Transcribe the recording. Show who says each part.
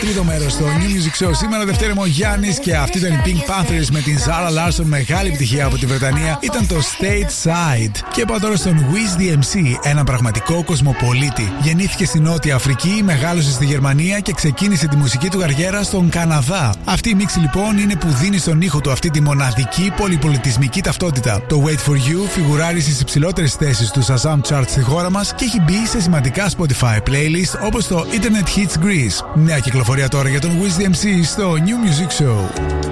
Speaker 1: τρίτο μέρος στο New Music Show. Σήμερα Δευτέρα ο Γιάννης και αυτή ήταν η Pink Panthers με την Zara Larsson. Μεγάλη επιτυχία από τη Βρετανία. Ήταν το Stateside. Και πάω τώρα στον Wiz DMC, ένα πραγματικό κοσμοπολίτη. Γεννήθηκε στην Νότια Αφρική, μεγάλωσε στη Γερμανία και ξεκίνησε τη μουσική του καριέρα στον Καναδά. Αυτή η μίξη λοιπόν είναι που δίνει στον ήχο του αυτή τη μοναδική πολυπολιτισμική ταυτότητα. Το Wait for You φιγουράρει στις υψηλότερες θέσεις του Shazam Charts στη χώρα μας και έχει μπει σε σημαντικά Spotify playlist όπως το Internet Hits Greece. Νέα κυκλοφορία τώρα για τον Wiz DMC στο New Music Show.